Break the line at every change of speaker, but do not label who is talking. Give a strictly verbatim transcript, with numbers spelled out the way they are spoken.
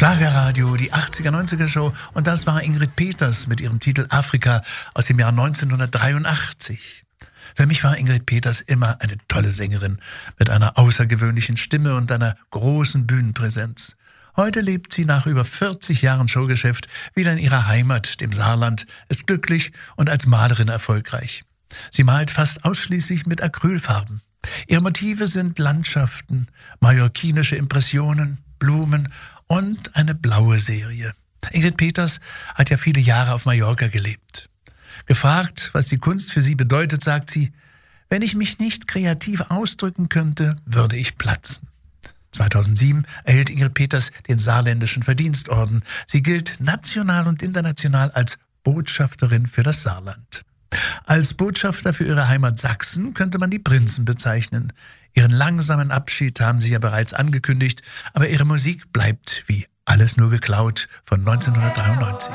Schlagerradio, die achtziger-neunziger-Show, und das war Ingrid Peters mit ihrem Titel Afrika aus dem Jahr neunzehnhundertdreiundachtzig. Für mich war Ingrid Peters immer eine tolle Sängerin mit einer außergewöhnlichen Stimme und einer großen Bühnenpräsenz. Heute lebt sie nach über vierzig Jahren Showgeschäft wieder in ihrer Heimat, dem Saarland, ist glücklich und als Malerin erfolgreich. Sie malt fast ausschließlich mit Acrylfarben. Ihre Motive sind Landschaften, mallorquinische Impressionen, Blumen und eine blaue Serie. Ingrid Peters hat ja viele Jahre auf Mallorca gelebt. Gefragt, was die Kunst für sie bedeutet, sagt sie: Wenn ich mich nicht kreativ ausdrücken könnte, würde ich platzen. zweitausendsieben erhielt Ingrid Peters den Saarländischen Verdienstorden. Sie gilt national und international als Botschafterin für das Saarland. Als Botschafter für ihre Heimat Sachsen könnte man die Prinzen bezeichnen. Ihren langsamen Abschied haben sie ja bereits angekündigt, aber ihre Musik bleibt wie Alles nur geklaut von neunzehnhundertdreiundneunzig.